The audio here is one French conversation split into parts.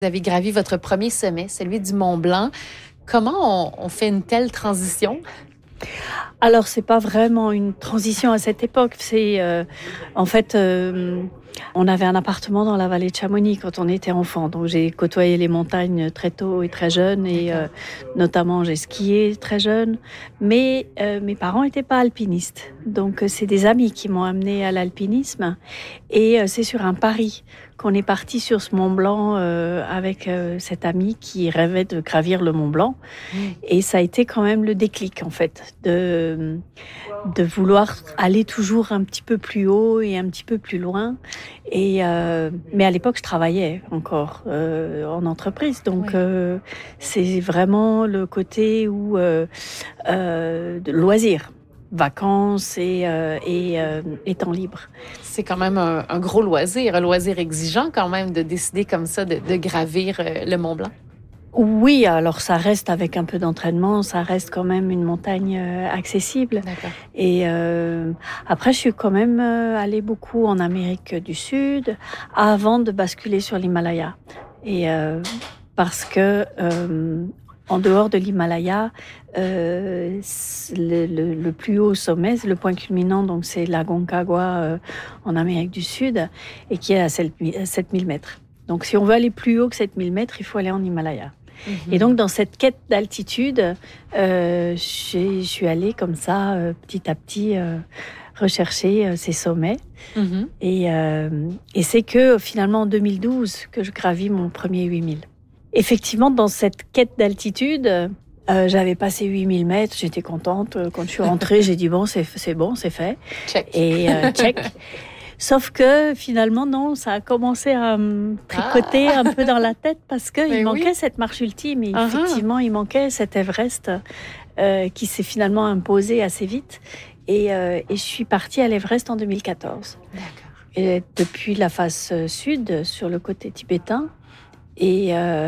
Vous avez gravi votre premier sommet, celui du Mont Blanc. Comment on fait une telle transition? Alors, c'est pas vraiment une transition à cette époque. En fait, on avait un appartement dans la vallée de Chamonix quand on était enfant. Donc, j'ai côtoyé les montagnes très tôt et très jeune. Et notamment, j'ai skié très jeune. Mais mes parents n'étaient pas alpinistes. Donc, c'est des amis qui m'ont amené à l'alpinisme. Et c'est sur un pari qu'on est parti sur ce Mont Blanc avec cet ami qui rêvait de gravir le Mont Blanc. Et ça a été quand même le déclic, en fait, de vouloir aller toujours un petit peu plus haut et un petit peu plus loin. Mais à l'époque, je travaillais encore en entreprise. Donc, c'est vraiment le côté de loisir. Vacances et temps libre. C'est quand même un gros loisir, un loisir exigeant quand même de décider comme ça de gravir le Mont Blanc. Oui, alors ça reste avec un peu d'entraînement, ça reste quand même une montagne accessible. D'accord. Et après, je suis quand même allée beaucoup en Amérique du Sud avant de basculer sur l'Himalaya. Et parce que en dehors de l'Himalaya, le plus haut sommet, le point culminant, donc c'est la Aconcagua en Amérique du Sud, et qui est à 7000 mètres. Donc si on veut aller plus haut que 7000 mètres, il faut aller en Himalaya. Et donc, dans cette quête d'altitude, je suis allée comme ça, petit à petit, rechercher ces sommets. Et c'est que, finalement, en 2012, que je gravis mon premier 8000. Effectivement, dans cette quête d'altitude, j'avais passé 8000 mètres, j'étais contente. Quand je suis rentrée, j'ai dit, bon, c'est fait. Check. Et check. Sauf que finalement, non, ça a commencé à me tricoter un peu dans la tête parce qu'il manquait cette marche ultime. Et effectivement, il manquait cet Everest qui s'est finalement imposé assez vite. Et je suis partie à l'Everest en 2014. D'accord. Et depuis la face sud, sur le côté tibétain. Et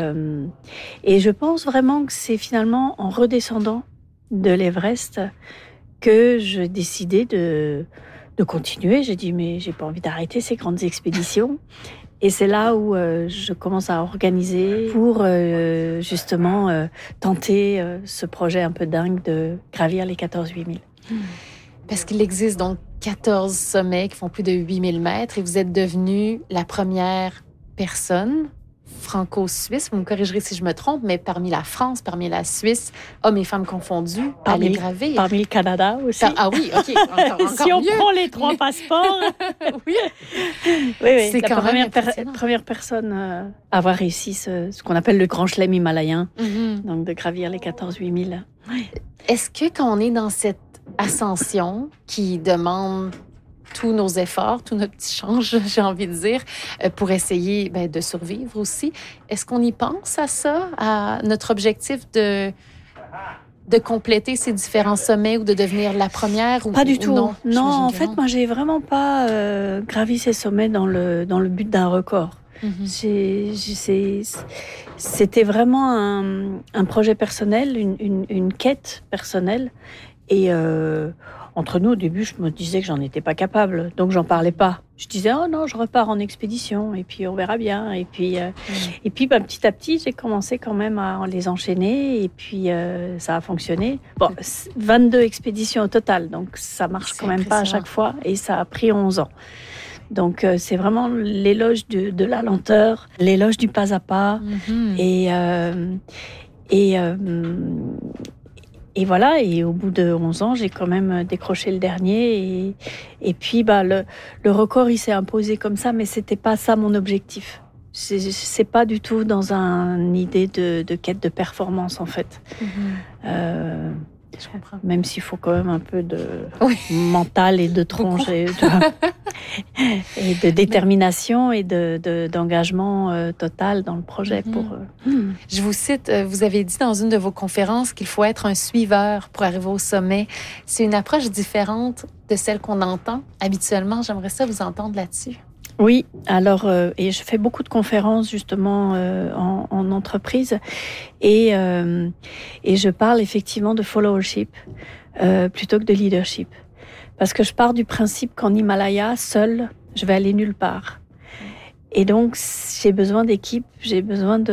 je pense vraiment que c'est finalement en redescendant de l'Everest que j'ai décidé de continuer. J'ai dit, mais j'ai pas envie d'arrêter ces grandes expéditions. Et c'est là où je commence à organiser pour justement tenter ce projet un peu dingue de gravir les 14 8000. Parce qu'il existe donc 14 sommets qui font plus de 8000 mètres et vous êtes devenue la première personne franco-suisse, vous me corrigerez si je me trompe, mais parmi la France, parmi la Suisse, hommes et femmes confondus, à les gravir. Parmi le Canada aussi. Ah oui, OK, encore si on mieux. prend les 3 passeports. Oui. C'est la première personne à avoir réussi ce qu'on appelle le Grand Chelem himalayen, donc de gravir les 14 8000. Oui. Est-ce que quand on est dans cette ascension qui demande tous nos efforts, tout notre petit change, j'ai envie de dire, pour essayer de survivre aussi. Est-ce qu'on y pense à ça, à notre objectif de compléter ces différents sommets ou de devenir la première? Pas du tout. Non, en fait, moi, j'ai vraiment pas gravi ces sommets dans le but d'un record. C'était vraiment un projet personnel, une quête personnelle. Et entre nous, au début, je me disais que j'en étais pas capable, donc j'en parlais pas. Je disais, oh non, je repars en expédition, et puis on verra bien. Et puis petit à petit, j'ai commencé quand même à les enchaîner, et puis ça a fonctionné. Bon, 22 expéditions au total, donc ça marche quand même pas à chaque fois, et ça a pris 11 ans. Donc c'est vraiment l'éloge de la lenteur, l'éloge du pas à pas, et voilà, et au bout de 11 ans, j'ai quand même décroché le dernier. Et puis, le record, il s'est imposé comme ça, mais c'était pas ça mon objectif. C'est pas du tout dans une idée de quête de performance, en fait. Je comprends. Même s'il faut quand même un peu de mental et de tronche et de détermination et d'engagement total dans le projet. Je vous cite, vous avez dit dans une de vos conférences qu'il faut être un suiveur pour arriver au sommet. C'est une approche différente de celle qu'on entend habituellement. J'aimerais ça vous entendre là-dessus. Oui, alors, et je fais beaucoup de conférences justement en entreprise et je parle effectivement de followership plutôt que de leadership. Parce que je pars du principe qu'en Himalaya, seul, je vais aller nulle part. Et donc, j'ai besoin d'équipe, j'ai besoin